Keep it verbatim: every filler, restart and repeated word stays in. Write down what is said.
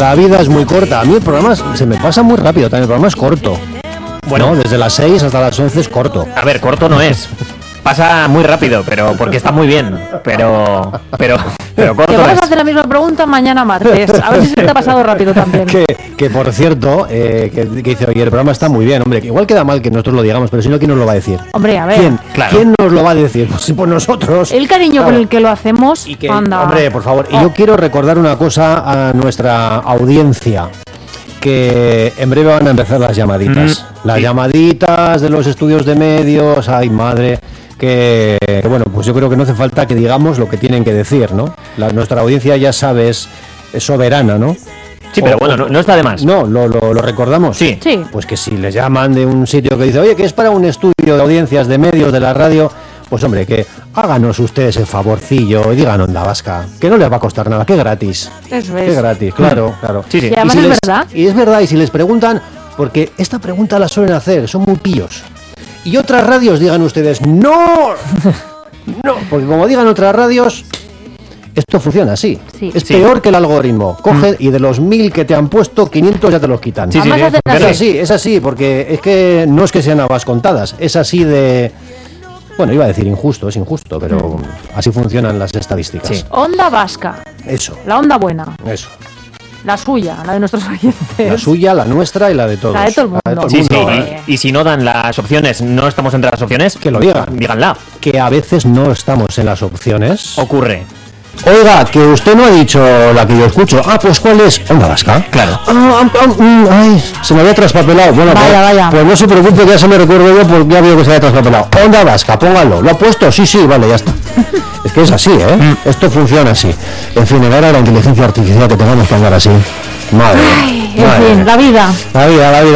la vida es muy corta. A mí el programa se me pasa muy rápido, también el programa es corto. Bueno, ¿no? Desde las seis hasta las once es corto. A ver, corto no es. Pasa muy rápido, pero porque está muy bien. Pero, pero, pero corto Te no vas es. a hacer la misma pregunta mañana martes. A ver si se te ha pasado rápido también. Que, que por cierto, eh, que, que dice, oye, el programa está muy bien, hombre. Que igual queda mal que nosotros lo digamos, pero si no, ¿quién nos lo va a decir? Hombre, a ver. ¿Quién? Claro. ¿Quién nos lo va a decir? Pues, pues nosotros. El cariño Claro. con el que lo hacemos. Y que, anda. hombre, por favor. Oh. Y yo quiero recordar una cosa a nuestra audiencia. Que en breve van a empezar las llamaditas. Mm, las sí. llamaditas de los estudios de medios. Ay, madre. Que, que, bueno, pues yo creo que no hace falta que digamos lo que tienen que decir, ¿no? La, nuestra audiencia ya sabe, es, es soberana, ¿no? Sí, pero O- bueno, no, no está de más. No, lo, lo, lo recordamos. Sí. Sí. Pues que si les llaman de un sitio que dice, oye, que es para un estudio de audiencias de medios de la radio, pues hombre, que háganos ustedes el favorcillo y digan Onda Vasca, que no les va a costar nada, que gratis. Eso Que es. gratis, claro, claro. Sí, sí. Y además si es les- verdad. Y es verdad, y si les preguntan, porque esta pregunta la suelen hacer, son muy pillos. Y otras radios digan ustedes, ¡no! No, porque como digan otras radios, esto funciona así. Sí. Es Sí. peor que el algoritmo. Coge y de los mil que te han puesto, quinientos ya te los quitan. Sí, sí, Además sí. hacen Es así. así, es así, porque es que no es que sean habas contadas, es así de... Bueno, iba a decir injusto, es injusto, pero así funcionan las estadísticas. Sí. Onda vasca. Eso, La onda buena. eso. La suya, la de nuestros oyentes. La suya, la nuestra y la de todos. La de todo el mundo. Sí, sí, mundo. y, y si no dan las opciones, no estamos entre las opciones, Que lo digan. díganla. Que a veces no estamos en las opciones. Ocurre. Oiga, que usted no ha dicho la que yo escucho. Ah, pues ¿cuál es? Onda Vasca. Claro. Ah, ah, ah, mm, ay, se me había traspapelado. Bueno, Vaya, pues, vaya. pues no se preocupe, que ya se me recuerdo yo porque ya veo que se había traspapelado. Onda Vasca, póngalo. ¿Lo ha puesto? Sí, sí, vale, ya está. Es que es así, ¿eh? Esto funciona así. En fin, en aras a la inteligencia artificial que tengamos que andar así. Madre mía. Ay, en Madre fin, mía. la vida. La vida, la vida.